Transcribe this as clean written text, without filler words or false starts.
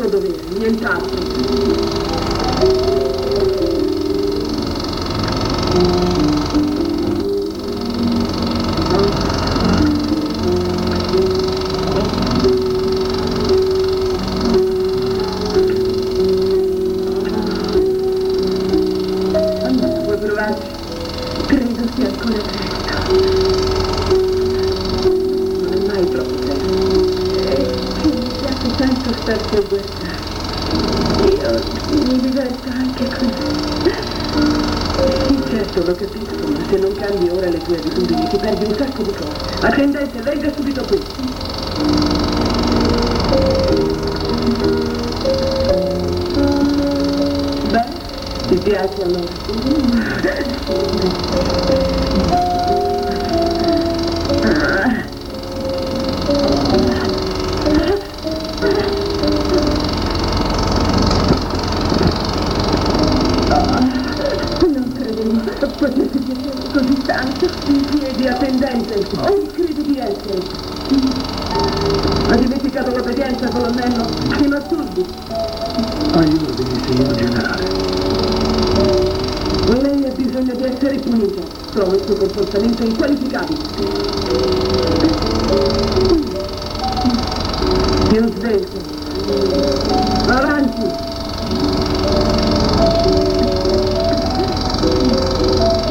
suo dovere, nient'altro. Credo sia ancora presto. Non è mai troppo presto. Che mi piace tanto starti a guardare. Io mi diverto anche così. Sì, certo, lo capisco, ma se non cambi ora le tue abitudini ti perdi un sacco di cose. Attendente, venga subito qui. Beh, ti piace allora? Non credevo potesse piacere così tanto. In piedi, attendente. Credo di essere. Ha dimenticato l'obbedienza, colonnello? Si masturbi. Aiutami, signor generale. Lei ha bisogno di essere punito. Trovo il suo comportamento inqualificabile. Più svelto. Avanti.